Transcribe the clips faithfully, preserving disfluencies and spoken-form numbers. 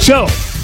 So,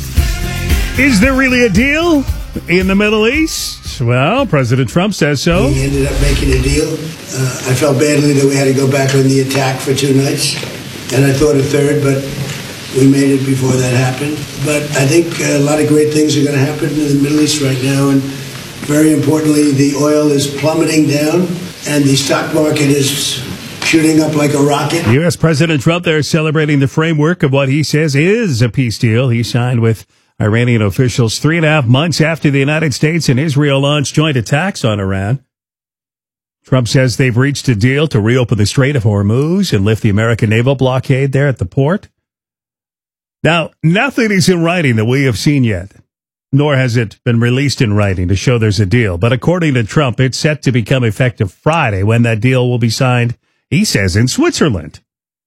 is there really a deal in the Middle East? Well, President Trump says so. We ended up making a deal. Uh, I felt badly that we had to go back on the attack for two nights, and I thought a third, but we made it before that happened. But I think a lot of great things are going to happen in the Middle East right now, and very importantly, the oil is plummeting down, and the stock market is shooting up like a rocket. U S. President Trump there celebrating the framework of what he says is a peace deal he signed with Iranian officials three and a half months after the United States and Israel launched joint attacks on Iran. Trump says they've reached a deal to reopen the Strait of Hormuz and lift the American naval blockade there at the port. Now, nothing is in writing that we have seen yet, nor has it been released in writing to show there's a deal. But according to Trump, it's set to become effective Friday when that deal will be signed, he says, in Switzerland.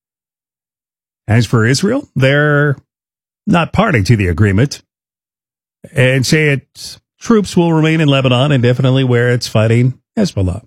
As for Israel, they're not party to the agreement and say its troops will remain in Lebanon indefinitely where it's fighting Hezbollah.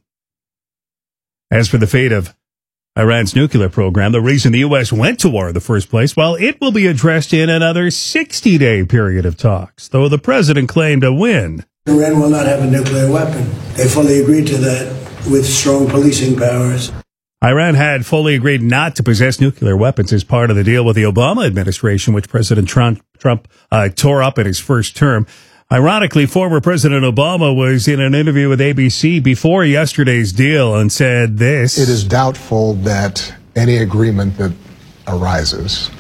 As for the fate of Iran's nuclear program, the reason the U S went to war in the first place, well, it will be addressed in another sixty-day period of talks, though the president claimed a win. Iran will not have a nuclear weapon. They fully agreed to that with strong policing powers. Iran had fully agreed not to possess nuclear weapons as part of the deal with the Obama administration, which President Trump, Trump uh, tore up in his first term. Ironically, former President Obama was in an interview with A B C before yesterday's deal and said this. It is doubtful that any agreement that arises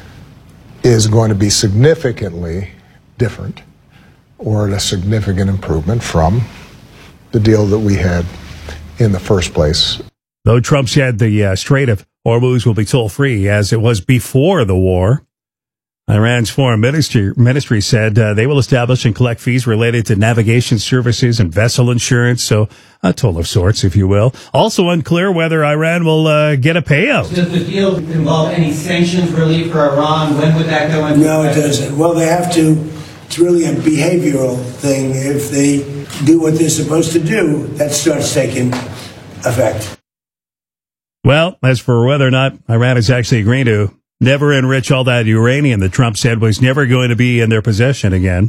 is going to be significantly different or a significant improvement from the deal that we had in the first place. Though Trump said the uh, Strait of Hormuz will be toll-free as it was before the war, Iran's foreign ministry, ministry said uh, they will establish and collect fees related to navigation services and vessel insurance, so a toll of sorts, if you will. Also unclear whether Iran will uh, get a payout. Does the deal involve any sanctions relief for Iran? When would that go into No, it doesn't. Well, they have to. It's really a behavioral thing. If they do what they're supposed to do, that starts taking effect. Well, as for whether or not Iran is actually agreeing to never enrich all that uranium that Trump said was never going to be in their possession again,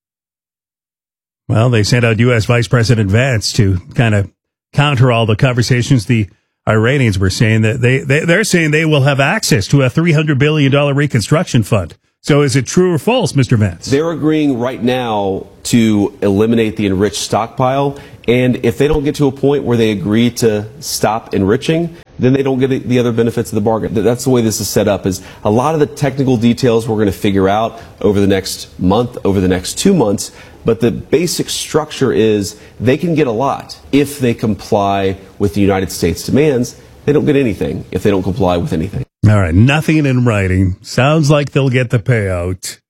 well, they sent out U S. Vice President Vance to kind of counter all the conversations the Iranians were saying that they, they, they're saying they will have access to a three hundred billion dollars reconstruction fund. So is it true or false, Mister Vance? They're agreeing right now to eliminate the enriched stockpile. And if they don't get to a point where they agree to stop enriching, then they don't get the other benefits of the bargain. That's the way this is set up, is a lot of the technical details we're going to figure out over the next month, over the next two months. But the basic structure is they can get a lot if they comply with the United States demands. They don't get anything if they don't comply with anything. All right, nothing in writing. Sounds like they'll get the payout.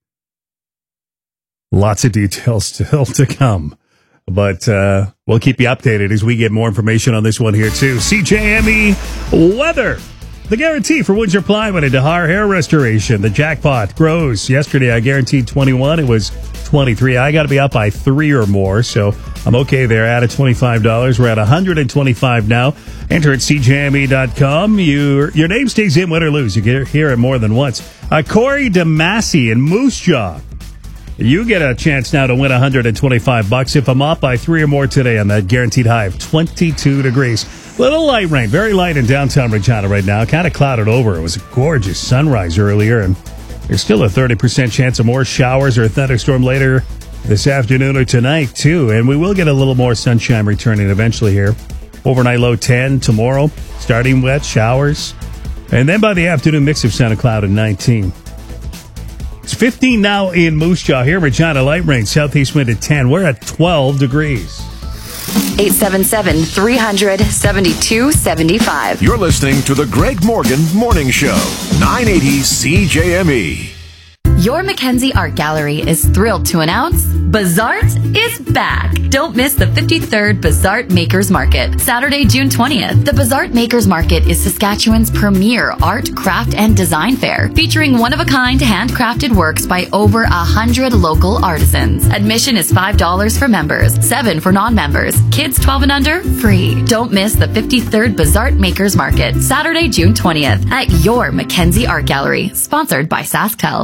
Lots of details still to come. But uh, we'll keep you updated as we get more information on this one here, too. C J M E weather. The guarantee for Windsor Plywood and Dahar Hair Restoration. The jackpot grows. Yesterday, I guaranteed twenty-one. It was twenty-three. I got to be up by three or more, so I'm okay there. Added twenty-five dollars. We're at one hundred twenty-five now. Enter at C J M E dot com. Your, your name stays in, win or lose. You get hear it more than once. Uh, Corey DeMasi in Moose Jaw. You get a chance now to win one hundred twenty-five bucks if I'm up by three or more today on that guaranteed high of twenty-two degrees. Little light rain, very light in downtown Regina right now. Kind of clouded over. It was a gorgeous sunrise earlier, and there's still a thirty percent chance of more showers or a thunderstorm later this afternoon or tonight, too. And we will get a little more sunshine returning eventually here. Overnight low ten tomorrow, starting wet showers. And then by the afternoon, mix of sun and cloud at nineteen. It's fifteen now in Moose Jaw. Here, Regina, light rain, southeast wind at ten. We're at twelve degrees. eight seven seven, three hundred, seventy-two seventy-five. You're listening to the Greg Morgan Morning Show, nine eighty C J M E. Your Mackenzie Art Gallery is thrilled to announce Bazart is back. Don't miss the fifty-third Bazart Makers Market, Saturday, June twentieth. The Bazart Makers Market is Saskatchewan's premier art, craft, and design fair, featuring one-of-a-kind handcrafted works by over a hundred local artisans. Admission is five dollars for members, seven dollars for non-members. Kids twelve and under, free. Don't miss the fifty-third Bazart Makers Market, Saturday, June twentieth, at your Mackenzie Art Gallery, sponsored by SaskTel. Your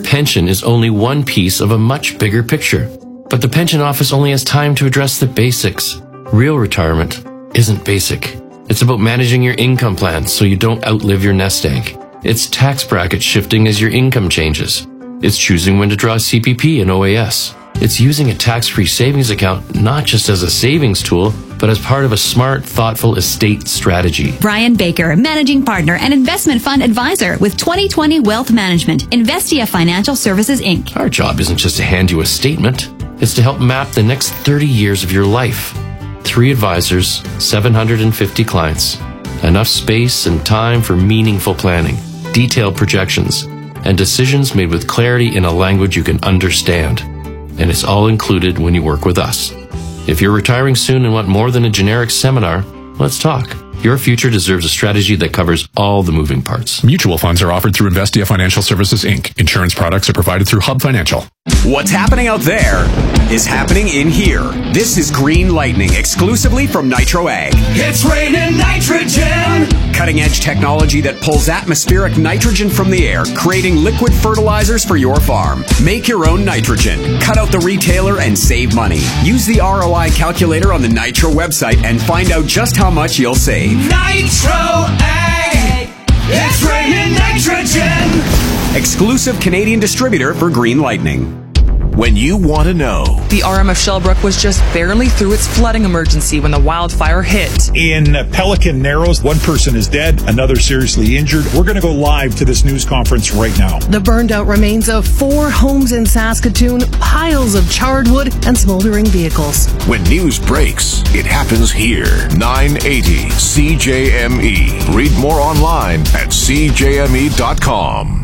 pension is only one piece of a much bigger picture. But the pension office only has time to address the basics. Real retirement isn't basic. It's about managing your income plan so you don't outlive your nest egg. It's tax bracket shifting as your income changes. It's choosing when to draw C P P and O A S. It's using a tax-free savings account not just as a savings tool, but as part of a smart, thoughtful estate strategy. Brian Baker, Managing Partner and Investment Fund Advisor with twenty twenty Wealth Management, Investia Financial Services, Incorporated. Our job isn't just to hand you a statement. It's to help map the next thirty years of your life. Three advisors, seven hundred fifty clients. Enough space and time for meaningful planning, detailed projections, and decisions made with clarity in a language you can understand. And it's all included when you work with us. If you're retiring soon and want more than a generic seminar, let's talk. Your future deserves a strategy that covers all the moving parts. Mutual funds are offered through Investia Financial Services, Incorporated. Insurance products are provided through Hub Financial. What's happening out there is happening in here. This is Green Lightning, exclusively from Nitro Ag. It's raining nitrogen! Cutting-edge technology that pulls atmospheric nitrogen from the air, creating liquid fertilizers for your farm. Make your own nitrogen. Cut out the retailer and save money. Use the R O I calculator on the Nitro website and find out just how much you'll save. Nitro Ag! It's raining nitrogen! Exclusive Canadian distributor for Green Lightning. When you want to know. The R M F Shellbrook was just barely through its flooding emergency when the wildfire hit. In Pelican Narrows, one person is dead, another seriously injured. We're going to go live to this news conference right now. The burned out remains of four homes in Saskatoon, piles of charred wood, and smoldering vehicles. When news breaks, it happens here. nine eighty C J M E. Read more online at c j m e dot com.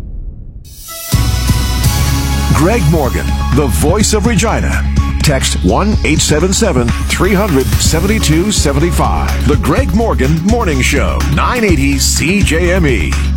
Greg Morgan, the voice of Regina. Text one eight seven seven, three hundred, seventy-two seventy-five. The Greg Morgan Morning Show, nine eighty C J M E.